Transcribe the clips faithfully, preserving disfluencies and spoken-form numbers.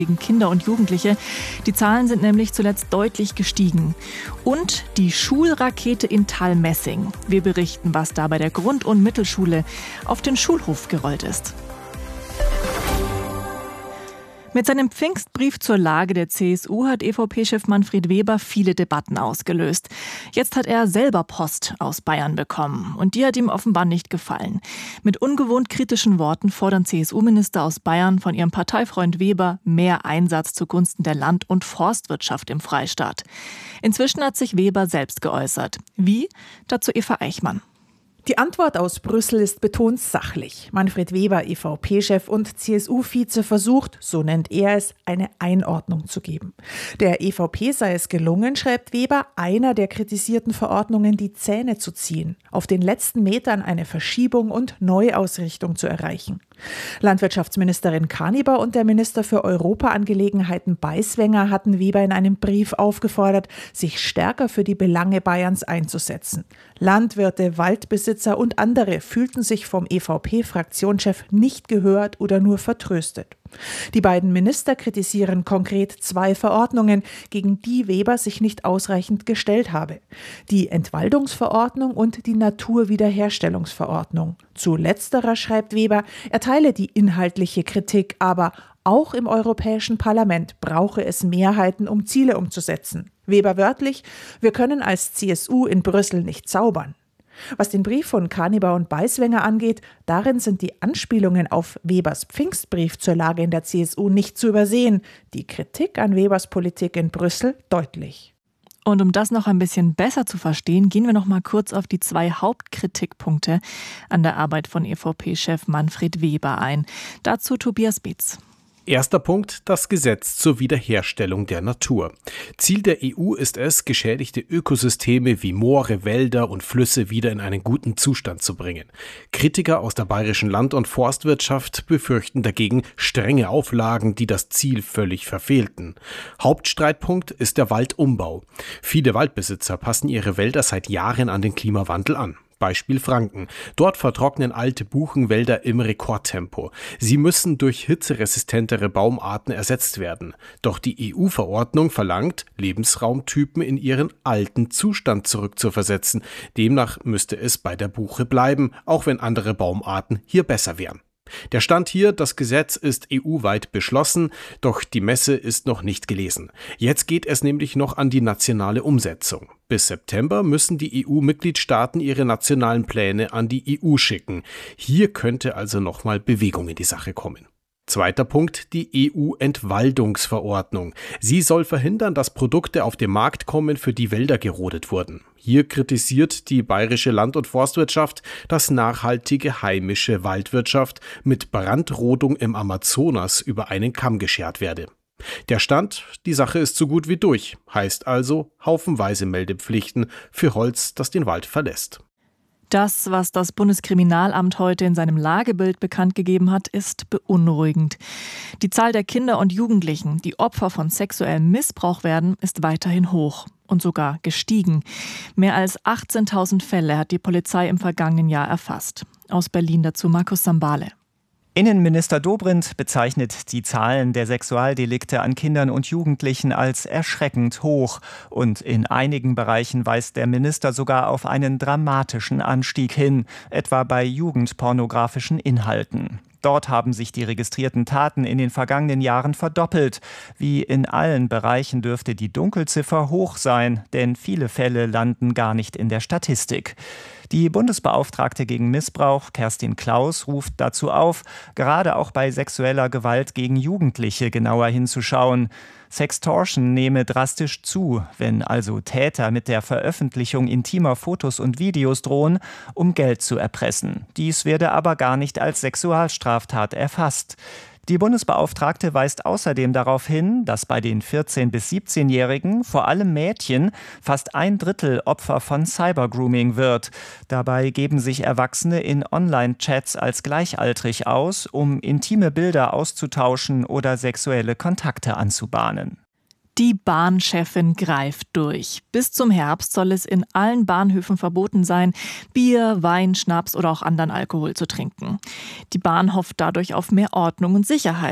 gegen Kinder und Jugendliche. Die Zahlen sind nämlich zuletzt deutlich gestiegen. Und die Schulrakete in Thalmessing. Wir berichten, was da bei der Grund- und Mittelschule auf den Schulhof gerollt ist. Mit seinem Pfingstbrief zur Lage der C S U hat E V P-Chef Manfred Weber viele Debatten ausgelöst. Jetzt hat er selber Post aus Bayern bekommen und die hat ihm offenbar nicht gefallen. Mit ungewohnt kritischen Worten fordern C S U-Minister aus Bayern von ihrem Parteifreund Weber mehr Einsatz zugunsten der Land- und Forstwirtschaft im Freistaat. Inzwischen hat sich Weber selbst geäußert. Wie? Dazu Eva Eichmann. Die Antwort aus Brüssel ist betont sachlich. Manfred Weber, E V P-Chef und C S U-Vize, versucht, so nennt er es, eine Einordnung zu geben. Der E V P sei es gelungen, schreibt Weber, einer der kritisierten Verordnungen die Zähne zu ziehen, auf den letzten Metern eine Verschiebung und Neuausrichtung zu erreichen. Landwirtschaftsministerin Kaniber und der Minister für Europaangelegenheiten Beiswenger hatten Weber in einem Brief aufgefordert, sich stärker für die Belange Bayerns einzusetzen. Landwirte, Waldbesitzer und andere fühlten sich vom E V P-Fraktionschef nicht gehört oder nur vertröstet. Die beiden Minister kritisieren konkret zwei Verordnungen, gegen die Weber sich nicht ausreichend gestellt habe. Die Entwaldungsverordnung und die Naturwiederherstellungsverordnung. Zu letzterer schreibt Weber, er teile die inhaltliche Kritik, aber auch im Europäischen Parlament brauche es Mehrheiten, um Ziele umzusetzen. Weber wörtlich, wir können als C S U in Brüssel nicht zaubern. Was den Brief von Kaniber und Beiswenger angeht, darin sind die Anspielungen auf Webers Pfingstbrief zur Lage in der C S U nicht zu übersehen. Die Kritik an Webers Politik in Brüssel deutlich. Und um das noch ein bisschen besser zu verstehen, gehen wir noch mal kurz auf die zwei Hauptkritikpunkte an der Arbeit von E V P-Chef Manfred Weber ein. Dazu Tobias Beetz. Erster Punkt, das Gesetz zur Wiederherstellung der Natur. Ziel der E U ist es, geschädigte Ökosysteme wie Moore, Wälder und Flüsse wieder in einen guten Zustand zu bringen. Kritiker aus der bayerischen Land- und Forstwirtschaft befürchten dagegen strenge Auflagen, die das Ziel völlig verfehlten. Hauptstreitpunkt ist der Waldumbau. Viele Waldbesitzer passen ihre Wälder seit Jahren an den Klimawandel an. Beispiel Franken. Dort vertrocknen alte Buchenwälder im Rekordtempo. Sie müssen durch hitzeresistentere Baumarten ersetzt werden. Doch die E U-Verordnung verlangt, Lebensraumtypen in ihren alten Zustand zurückzuversetzen. Demnach müsste es bei der Buche bleiben, auch wenn andere Baumarten hier besser wären. Der Stand hier, das Gesetz ist E U-weit beschlossen, doch die Messe ist noch nicht gelesen. Jetzt geht es nämlich noch an die nationale Umsetzung. Bis September müssen die E U-Mitgliedstaaten ihre nationalen Pläne an die E U schicken. Hier könnte also nochmal Bewegung in die Sache kommen. Zweiter Punkt, die E U-Entwaldungsverordnung. Sie soll verhindern, dass Produkte auf den Markt kommen, für die Wälder gerodet wurden. Hier kritisiert die bayerische Land- und Forstwirtschaft, dass nachhaltige heimische Waldwirtschaft mit Brandrodung im Amazonas über einen Kamm geschert werde. Der Stand, die Sache ist so gut wie durch, heißt also haufenweise Meldepflichten für Holz, das den Wald verlässt. Das, was das Bundeskriminalamt heute in seinem Lagebild bekannt gegeben hat, ist beunruhigend. Die Zahl der Kinder und Jugendlichen, die Opfer von sexuellem Missbrauch werden, ist weiterhin hoch und sogar gestiegen. Mehr als achtzehntausend Fälle hat die Polizei im vergangenen Jahr erfasst. Aus Berlin dazu Markus Sambale. Innenminister Dobrindt bezeichnet die Zahlen der Sexualdelikte an Kindern und Jugendlichen als erschreckend hoch. Und in einigen Bereichen weist der Minister sogar auf einen dramatischen Anstieg hin, etwa bei jugendpornografischen Inhalten. Dort haben sich die registrierten Taten in den vergangenen Jahren verdoppelt. Wie in allen Bereichen dürfte die Dunkelziffer hoch sein, denn viele Fälle landen gar nicht in der Statistik. Die Bundesbeauftragte gegen Missbrauch, Kerstin Klaus, ruft dazu auf, gerade auch bei sexueller Gewalt gegen Jugendliche genauer hinzuschauen. Sextortion nehme drastisch zu, wenn also Täter mit der Veröffentlichung intimer Fotos und Videos drohen, um Geld zu erpressen. Dies werde aber gar nicht als Sexualstraftat erfasst. Die Bundesbeauftragte weist außerdem darauf hin, dass bei den vierzehn- bis siebzehnjährigen, vor allem Mädchen, fast ein Drittel Opfer von Cybergrooming wird. Dabei geben sich Erwachsene in Online-Chats als gleichaltrig aus, um intime Bilder auszutauschen oder sexuelle Kontakte anzubahnen. Die Bahnchefin greift durch. Bis zum Herbst soll es in allen Bahnhöfen verboten sein, Bier, Wein, Schnaps oder auch anderen Alkohol zu trinken. Die Bahn hofft dadurch auf mehr Ordnung und Sicherheit.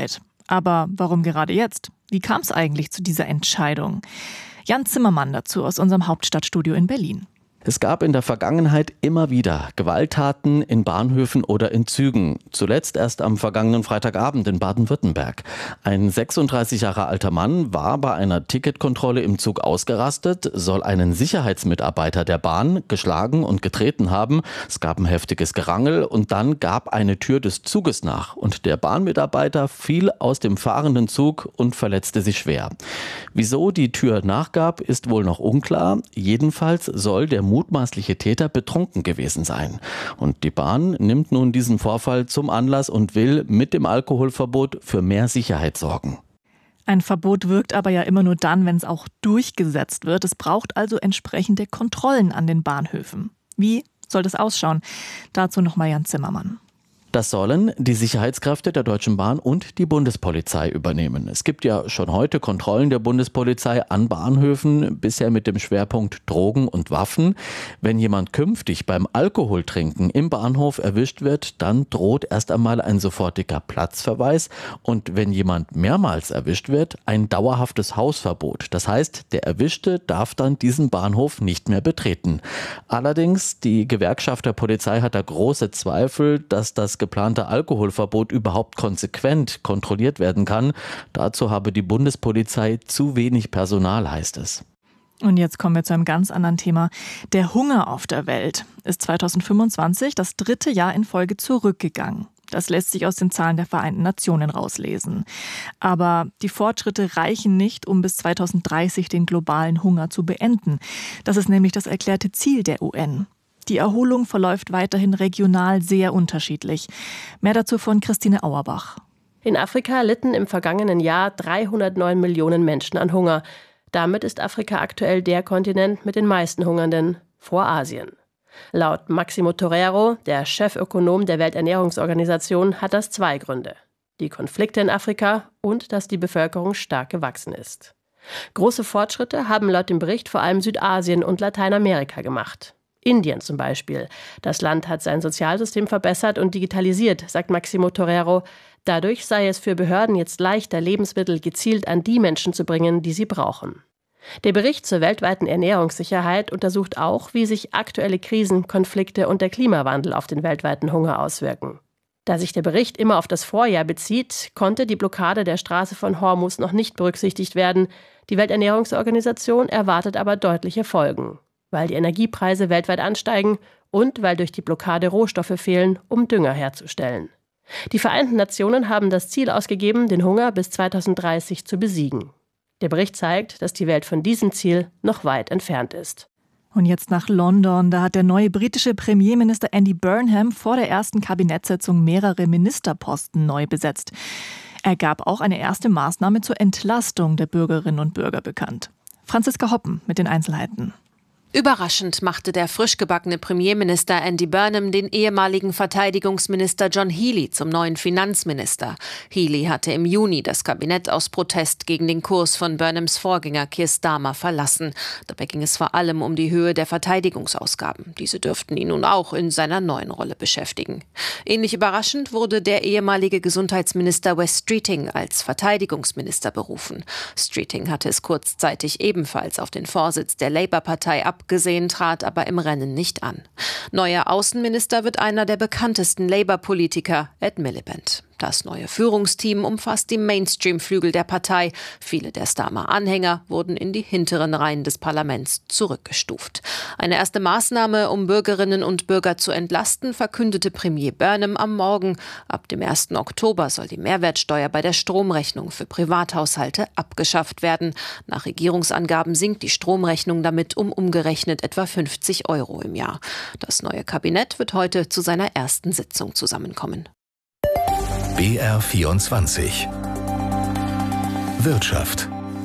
Aber warum gerade jetzt? Wie kam es eigentlich zu dieser Entscheidung? Jan Zimmermann dazu aus unserem Hauptstadtstudio in Berlin. Es gab in der Vergangenheit immer wieder Gewalttaten in Bahnhöfen oder in Zügen. Zuletzt erst am vergangenen Freitagabend in Baden-Württemberg. Ein sechsunddreißig Jahre alter Mann war bei einer Ticketkontrolle im Zug ausgerastet, soll einen Sicherheitsmitarbeiter der Bahn geschlagen und getreten haben. Es gab ein heftiges Gerangel und dann gab eine Tür des Zuges nach. Und der Bahnmitarbeiter fiel aus dem fahrenden Zug und verletzte sich schwer. Wieso die Tür nachgab, ist wohl noch unklar. Jedenfalls soll der mutmaßliche Täter betrunken gewesen sein. Und die Bahn nimmt nun diesen Vorfall zum Anlass und will mit dem Alkoholverbot für mehr Sicherheit sorgen. Ein Verbot wirkt aber ja immer nur dann, wenn es auch durchgesetzt wird. Es braucht also entsprechende Kontrollen an den Bahnhöfen. Wie soll das ausschauen? Dazu nochmal Jan Zimmermann. Das sollen die Sicherheitskräfte der Deutschen Bahn und die Bundespolizei übernehmen. Es gibt ja schon heute Kontrollen der Bundespolizei an Bahnhöfen, bisher mit dem Schwerpunkt Drogen und Waffen. Wenn jemand künftig beim Alkoholtrinken im Bahnhof erwischt wird, dann droht erst einmal ein sofortiger Platzverweis und wenn jemand mehrmals erwischt wird, ein dauerhaftes Hausverbot. Das heißt, der Erwischte darf dann diesen Bahnhof nicht mehr betreten. Allerdings, die Gewerkschaft der Polizei hat da große Zweifel, dass das geplante Alkoholverbot überhaupt konsequent kontrolliert werden kann. Dazu habe die Bundespolizei zu wenig Personal, heißt es. Und jetzt kommen wir zu einem ganz anderen Thema. Der Hunger auf der Welt ist zweitausendfünfundzwanzig das dritte Jahr in Folge zurückgegangen. Das lässt sich aus den Zahlen der Vereinten Nationen rauslesen. Aber die Fortschritte reichen nicht, um bis zweitausenddreißig den globalen Hunger zu beenden. Das ist nämlich das erklärte Ziel der U N. Die Erholung verläuft weiterhin regional sehr unterschiedlich. Mehr dazu von Christine Auerbach. In Afrika litten im vergangenen Jahr dreihundertneun Millionen Menschen an Hunger. Damit ist Afrika aktuell der Kontinent mit den meisten Hungernden, vor Asien. Laut Maximo Torero, der Chefökonom der Welternährungsorganisation, hat das zwei Gründe. Die Konflikte in Afrika und dass die Bevölkerung stark gewachsen ist. Große Fortschritte haben laut dem Bericht vor allem Südasien und Lateinamerika gemacht. Indien zum Beispiel. Das Land hat sein Sozialsystem verbessert und digitalisiert, sagt Maximo Torero. Dadurch sei es für Behörden jetzt leichter, Lebensmittel gezielt an die Menschen zu bringen, die sie brauchen. Der Bericht zur weltweiten Ernährungssicherheit untersucht auch, wie sich aktuelle Krisen, Konflikte und der Klimawandel auf den weltweiten Hunger auswirken. Da sich der Bericht immer auf das Vorjahr bezieht, konnte die Blockade der Straße von Hormuz noch nicht berücksichtigt werden. Die Welternährungsorganisation erwartet aber deutliche Folgen, weil die Energiepreise weltweit ansteigen und weil durch die Blockade Rohstoffe fehlen, um Dünger herzustellen. Die Vereinten Nationen haben das Ziel ausgegeben, den Hunger bis zweitausenddreißig zu besiegen. Der Bericht zeigt, dass die Welt von diesem Ziel noch weit entfernt ist. Und jetzt nach London. Da hat der neue britische Premierminister Andy Burnham vor der ersten Kabinettssitzung mehrere Ministerposten neu besetzt. Er gab auch eine erste Maßnahme zur Entlastung der Bürgerinnen und Bürger bekannt. Franziska Hoppen mit den Einzelheiten. Überraschend machte der frisch gebackene Premierminister Andy Burnham den ehemaligen Verteidigungsminister John Healey zum neuen Finanzminister. Healey hatte im Juni das Kabinett aus Protest gegen den Kurs von Burnhams Vorgänger Keir Starmer verlassen. Dabei ging es vor allem um die Höhe der Verteidigungsausgaben. Diese dürften ihn nun auch in seiner neuen Rolle beschäftigen. Ähnlich überraschend wurde der ehemalige Gesundheitsminister Wes Streeting als Verteidigungsminister berufen. Streeting hatte es kurzzeitig ebenfalls auf den Vorsitz der Labour-Partei ab Abgesehen, trat aber im Rennen nicht an. Neuer Außenminister wird einer der bekanntesten Labour-Politiker, Ed Miliband. Das neue Führungsteam umfasst die Mainstream-Flügel der Partei. Viele der Starmer-Anhänger wurden in die hinteren Reihen des Parlaments zurückgestuft. Eine erste Maßnahme, um Bürgerinnen und Bürger zu entlasten, verkündete Premier Burnham am Morgen. Ab dem ersten Oktober soll die Mehrwertsteuer bei der Stromrechnung für Privathaushalte abgeschafft werden. Nach Regierungsangaben sinkt die Stromrechnung damit um umgerechnet etwa fünfzig Euro im Jahr. Das neue Kabinett wird heute zu seiner ersten Sitzung zusammenkommen. B R vierundzwanzig Wirtschaft.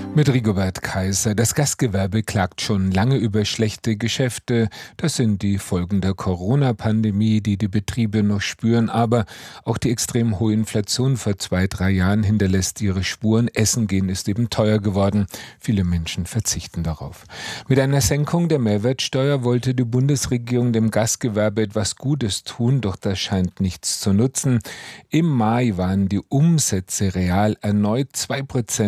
Mit Rigobert Kaiser. Das Gastgewerbe klagt schon lange über schlechte Geschäfte. Das sind die Folgen der Corona-Pandemie, die die Betriebe noch spüren. Aber auch die extrem hohe Inflation vor zwei, drei Jahren hinterlässt ihre Spuren. Essen gehen ist eben teuer geworden. Viele Menschen verzichten darauf. Mit einer Senkung der Mehrwertsteuer wollte die Bundesregierung dem Gastgewerbe etwas Gutes tun, doch das scheint nichts zu nutzen. Im Mai waren die Umsätze real erneut zwei Prozent